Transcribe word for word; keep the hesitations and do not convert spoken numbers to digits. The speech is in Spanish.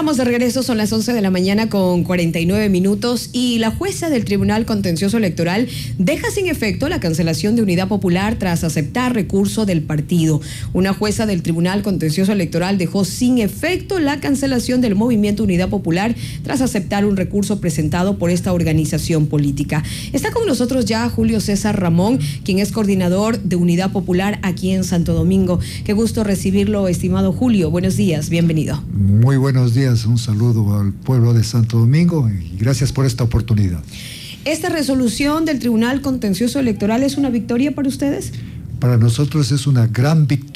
estamos de regreso, son las once de la mañana con cuarenta y nueve minutos y la jueza del Tribunal Contencioso Electoral deja sin efecto la cancelación de Unidad Popular tras aceptar recurso del partido. Una jueza del Tribunal Contencioso Electoral dejó sin efecto la cancelación del Movimiento Unidad Popular tras aceptar un recurso presentado por esta organización política. Está con nosotros ya Julio César Ramón, quien es coordinador de Unidad Popular aquí en Santo Domingo. Qué gusto recibirlo, estimado Julio. Buenos días, bienvenido. Muy buenos días, un saludo al pueblo de Santo Domingo y gracias por esta oportunidad. ¿Esta resolución del Tribunal Contencioso Electoral es una victoria para ustedes? Para nosotros es una gran victoria.